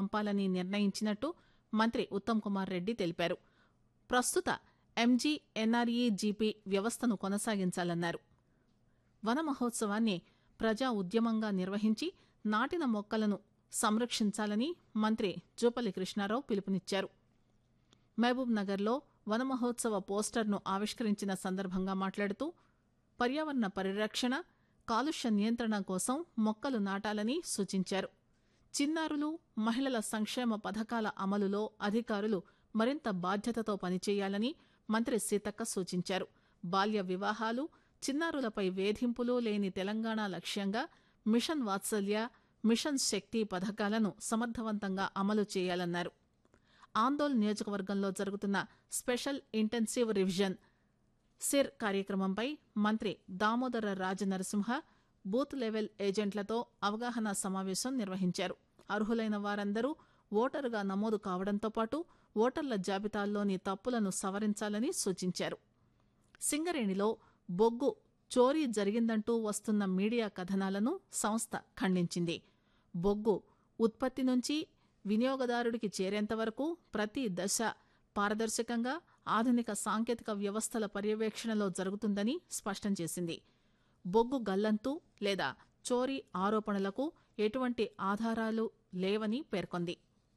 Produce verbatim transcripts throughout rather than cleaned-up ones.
పంపాలని నిర్ణయించినట్టు మంత్రి ఉత్తమ్ కుమార్ రెడ్డి తెలిపారు. ప్రస్తుత ఎంజీ ఎన్ఆర్ఈజీపీ వ్యవస్థను కొనసాగించాలన్నారు. వన మహోత్సవాన్ని ప్రజా ఉద్యమంగా నిర్వహించి నాటిన మొక్కలను సంరక్షించాలని మంత్రి జూపల్లి కృష్ణారావు పిలుపునిచ్చారు. మహబూబ్ నగర్లో వన మహోత్సవ పోస్టర్ను ఆవిష్కరించిన సందర్భంగా మాట్లాడుతూ పర్యావరణ పరిరక్షణ, కాలుష్య నియంత్రణ కోసం మొక్కలు నాటాలని సూచించారు. చిన్నారులు, మహిళల సంక్షేమ పథకాల అమలులో అధికారులు మరింత బాధ్యతతో పనిచేయాలని మంత్రి సీతక్క సూచించారు. బాల్య వివాహాలు, చిన్నారులపై వేధింపులు లేని తెలంగాణ లక్ష్యంగా మిషన్ వాత్సల్య, మిషన్ శక్తి పథకాలను సమర్థవంతంగా అమలు చేయాలన్నారు. ఆందోళ్ నియోజకవర్గంలో జరుగుతున్న స్పెషల్ ఇంటెన్సివ్ రివిజన్ సిర్ కార్యక్రమంపై మంత్రి దామోదర రాజనరసింహ బూత్ లెవెల్ ఏజెంట్లతో అవగాహన సమావేశం నిర్వహించారు. అర్హులైన వారందరూ ఓటరుగా నమోదు కావడంతో పాటు ఓటర్ల జాబితాల్లోని తప్పులను సవరించాలని సూచించారు. సింగరేణిలో బొగ్గు చోరీ జరిగిందంటూ వస్తున్న మీడియా కథనాలను సంస్థ ఖండించింది. బొగ్గు ఉత్పత్తి నుంచి వినియోగదారుడికి చేరేంతవరకు ప్రతి దశ పారదర్శకంగా ఆధునిక సాంకేతిక వ్యవస్థల పర్యవేక్షణలో జరుగుతుందని స్పష్టం చేసింది. బొగ్గు గల్లంతు లేదా చోరీ ఆరోపణలకు ఎటువంటి ఆధారాలు లేవని పేర్కొంది.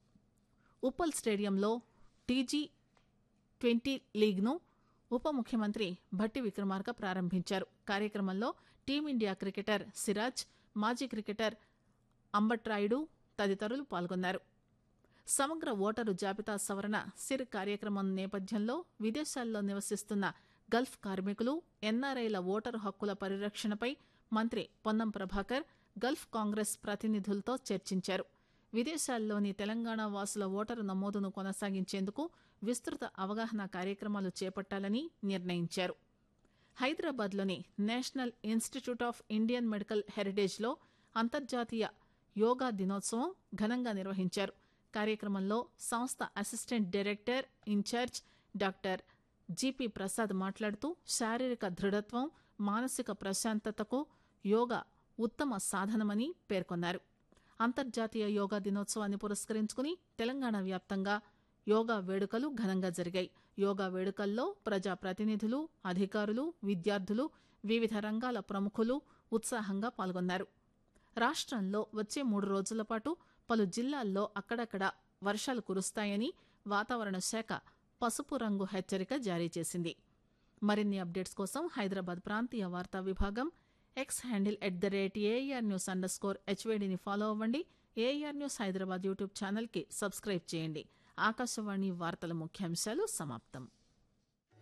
ఉప్పల్ స్టేడియంలో టీజీ ట్వంటీ లీగ్ను ఉప ముఖ్యమంత్రి భట్టి విక్రమార్క ప్రారంభించారు. కార్యక్రమంలో టీమిండియా క్రికెటర్ సిరాజ్, మాజీ క్రికెటర్ అంబట్రాయుడు తదితరులు పాల్గొన్నారు. సమగ్ర ఓటరు జాబితా సవరణ సిర్ కార్యక్రమం నేపథ్యంలో విదేశాల్లో నివసిస్తున్న గల్ఫ్ కార్మికులు, ఎన్ఆర్ఐల ఓటరు హక్కుల పరిరక్షణపై మంత్రి పొన్నం ప్రభాకర్ గల్ఫ్ కాంగ్రెస్ ప్రతినిధులతో చర్చించారు. విదేశాల్లోని తెలంగాణ వాసుల ఓటరు నమోదును కొనసాగించేందుకు విస్తృత అవగాహన కార్యక్రమాలు చేపట్టాలని నిర్ణయించారు. హైదరాబాద్లోని national institute of Indian medical హెరిటేజ్లో అంతర్జాతీయ యోగా దినోత్సవం ఘనంగా నిర్వహించారు. కార్యక్రమంలో సంస్థ assistant director incharge doctor GP Prasad మాట్లాడుతూ శారీరక దృఢత్వం, మానసిక ప్రశాంతతకు యోగా ఉత్తమ సాధనమని పేర్కొన్నారు. అంతర్జాతీయ యోగా దినోత్సవాన్ని పురస్కరించుకుని తెలంగాణ వ్యాప్తంగా యోగా వేడుకలు ఘనంగా జరిగాయి. యోగా వేడుకల్లో ప్రజాప్రతినిధులు, అధికారులు, విద్యార్థులు, వివిధ రంగాల ప్రముఖులు ఉత్సాహంగా పాల్గొన్నారు. రాష్ట్రంలో వచ్చే మూడు రోజుల పాటు పలు జిల్లాల్లో అక్కడక్కడ వర్షాలు కురుస్తాయని వాతావరణ శాఖ పసుపు రంగు హెచ్చరిక జారీ చేసింది. మరిన్ని అప్డేట్స్ కోసం హైదరాబాద్ ప్రాంతీయ వార్తా విభాగం X handle at the rate AR news under score హెచ్వేడిని follow అవ్వండి. ఏఆర్ న్యూస్ హైదరాబాద్ యూట్యూబ్ ఛానల్కి సబ్స్క్రైబ్ చేయండి. ఆకాశవాణి వార్తల ముఖ్యాంశాలు సమాప్తం.